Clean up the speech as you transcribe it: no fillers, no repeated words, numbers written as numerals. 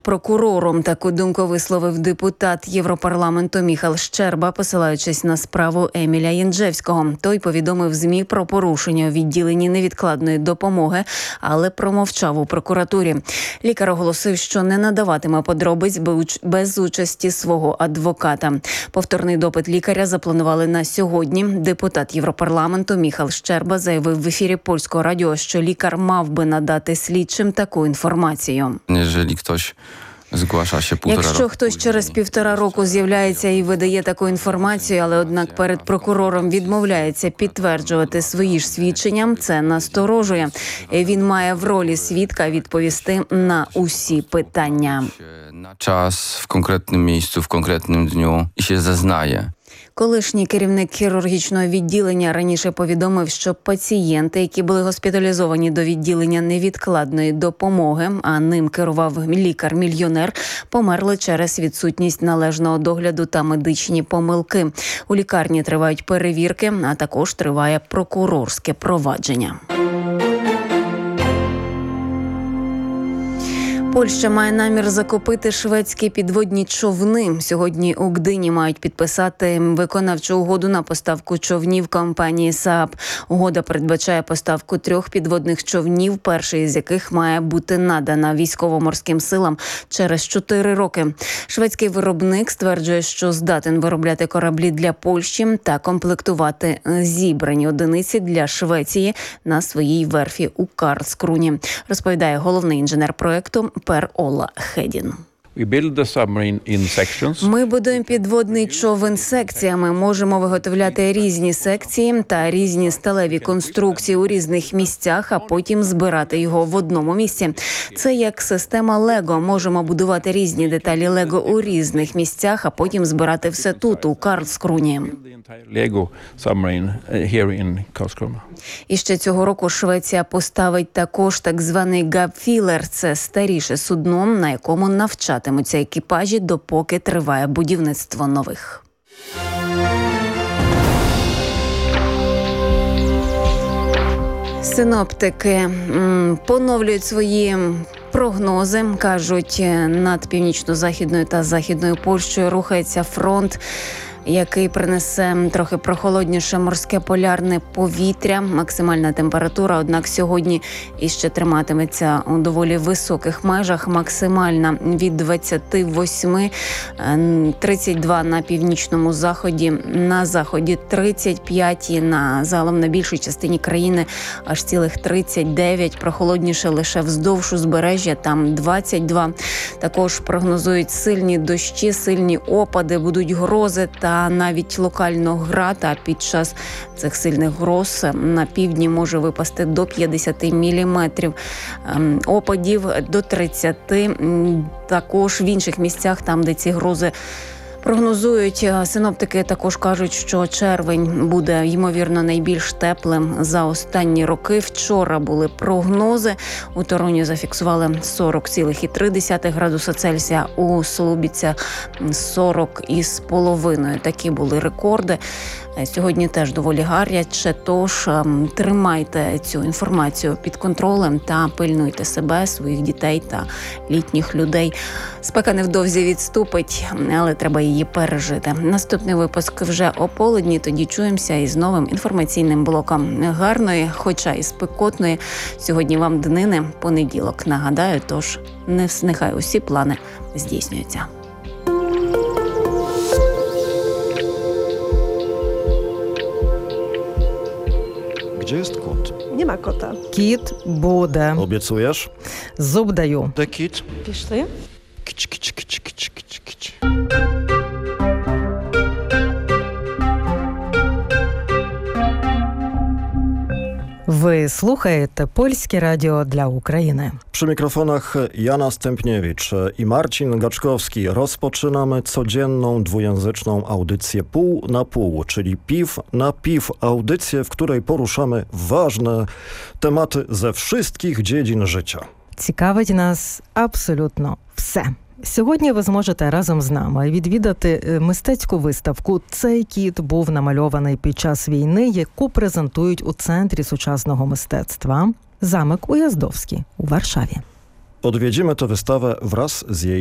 Прокурором таку думку висловив депутат Європарламенту Міхал Щерба, посилаючись на справу Еміля Єнджевського. Той повідомив ЗМІ про порушення у відділенні невідкладної допомоги, але промовчав у прокуратурі. Лікар оголосив, що не надаватиме подробиць без участі свого адвоката. Повторний допит лікаря запланували на сьогодні. Депутат Європарламенту Міхал Щерба заявив в ефірі Польського радіо, що лікар мав би надати слідчим таку інформацію. Якщо хтось через 1,5 року з'являється і видає таку інформацію, але однак перед прокурором відмовляється підтверджувати свої ж свідчення, це насторожує. Він має в ролі свідка відповісти на усі питання. На час, в конкретному місці, в конкретному дню і ще зазнає. Колишній керівник хірургічного відділення раніше повідомив, що пацієнти, які були госпіталізовані до відділення невідкладної допомоги, а ним керував лікар-мільйонер, померли через відсутність належного догляду та медичні помилки. У лікарні тривають перевірки, а також триває прокурорське провадження. Польща має намір закупити шведські підводні човни. Сьогодні у Гдині мають підписати виконавчу угоду на поставку човнів компанії Saab. Угода передбачає поставку 3 підводних човнів, перший з яких має бути надана військово-морським силам через 4 роки. Шведський виробник стверджує, що здатен виробляти кораблі для Польщі та комплектувати зібрані одиниці для Швеції на своїй верфі у Карлскруні, розповідає головний інженер проекту Пер Олла Хедін. Ми будуємо підводний човен секціями. Можемо виготовляти різні секції та різні сталеві конструкції у різних місцях, а потім збирати його в одному місці. Це як система Лего. Можемо будувати різні деталі Лего у різних місцях, а потім збирати все тут, у Карлскруні. І ще цього року Швеція поставить також так званий габфілер. Це старіше судно, на якому навчатимуться екіпажі, допоки триває будівництво нових. Синоптики поновлюють свої прогнози. Кажуть, над північно-західною та західною Польщею рухається фронт, який принесе трохи прохолодніше морське полярне повітря. Максимальна температура, однак, сьогодні іще триматиметься у доволі високих межах. Максимальна від 28, 32 на північному заході, на заході 35, і загалом на більшій частині країни аж цілих 39. Прохолодніше лише вздовж узбережжя, там 22. Також прогнозують сильні дощі, сильні опади, будуть грози та навіть локально град, а під час цих сильних гроз на півдні може випасти до 50 міліметрів опадів, до 30. Також в інших місцях, там, де ці грози прогнозують, синоптики також кажуть, що червень буде, ймовірно, найбільш теплим за останні роки. Вчора були прогнози. У Тороні зафіксували 40,3 градуса Цельсія, у Слубіця 40,5. Такі були рекорди. Сьогодні теж доволі гаряче, тож тримайте цю інформацію під контролем та пильнуйте себе, своїх дітей та літніх людей. Спека невдовзі відступить, але треба її пережити. Наступний випуск вже ополудні, тоді чуємося із новим інформаційним блоком. Гарної, хоча і спекотної, сьогодні вам днини, понеділок. Нагадаю, тож нехай усі плани здійснюються. Gdzie jest kot? Nie ma kota. Кіт буде. Obiecujesz? Зуб даю. The kit? Пішли. Kić, kić, kić, kić, kić, kić. Ви слухаєте Польське радіо для України. Przy mikrofonach Jana Stępniewicz i Marcin Gaczkowski. Rozpoczynamy codzienną dwujęzyczną audycję pół na pół, czyli piw na piw. Audycję, w której poruszamy ważne tematy ze wszystkich dziedzin życia. Цікавить нас абсолютно все. Сьогодні ви зможете разом з нами відвідати мистецьку виставку «Цей кіт був намальований під час війни», яку презентують у Центрі сучасного мистецтва «Замок Уяздовський» у Варшаві. Odwiedzimy tę wystawę wraz z jej